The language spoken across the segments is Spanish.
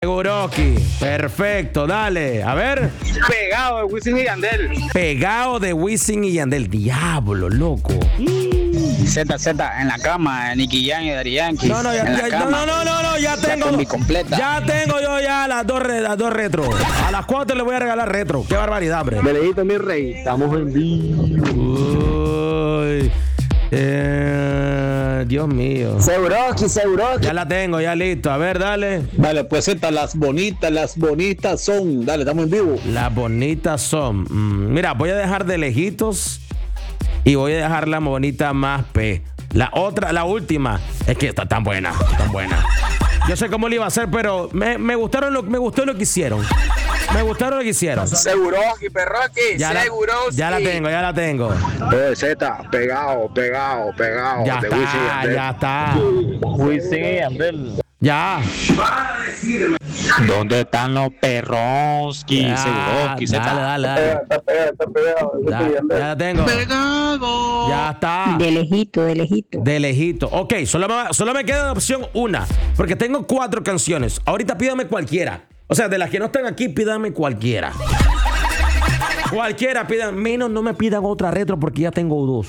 Seguroski. Perfecto, dale. A ver. Pegado de Wisin y Yandel. Pegado de Wisin y Yandel. Diablo, loco. ZZ, en la cama, Nicky Jam y Daddy Yankee. No, ya tengo. Ya tengo yo las dos retro. A las 4 le voy a regalar retro. Qué barbaridad, hombre. De lejito, mi rey. Estamos en vivo. Uy. Dios mío. Seguroski. Ya la tengo, ya listo. A ver, dale. Dale, pues las bonitas son. Dale, estamos en vivo. Las bonitas son. Mira, voy a dejar de lejitos y voy a dejar la bonita más P. La última, es que está tan buena. Yo sé cómo le iba a hacer, pero me gustó lo que hicieron. Seguroski, Perroski, Ya la tengo. Z, pegado. Ya está. Wisin y Yandel. Ya. ¿Dónde están los Perroski? Seguroski, Dale. Está pegado. Ya la tengo. Pegado. Ya está. De lejito. De lejito. Ok, solo me queda la opción una. Porque tengo 4 canciones. Ahorita pídame cualquiera. O sea, de las que no están aquí, pídame cualquiera. Cualquiera, pidan. Menos no me pidan otra retro porque ya tengo 2.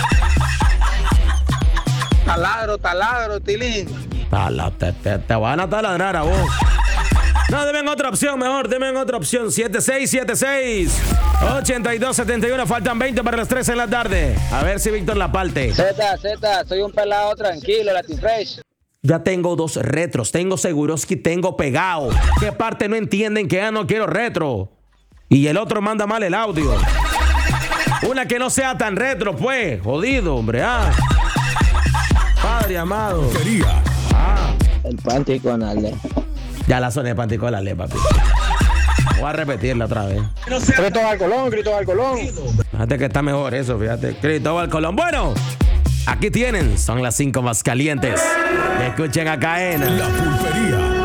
Taladro, Tilín. Te van a taladrar a vos. No, denme otra opción mejor. 7676-8271. Faltan 20 para las 3 en la tarde. A ver si Víctor la parte. Z, soy un pelado tranquilo, Latin Fresh. Ya tengo 2 retros. Tengo Seguroski, tengo Pegado. ¿Qué parte no entienden que ya no quiero retro? Y el otro manda mal el audio. Una que no sea tan retro, pues. Jodido, hombre. Padre amado. El panty con Ale. Ya la soné panty con Ale, papi. Voy a repetirla otra vez. Cristóbal Colón. Fíjate que está mejor eso, fíjate. Cristóbal Colón. Bueno, aquí tienen. Son las 5 más calientes. Escuchen acá en La Pulpería.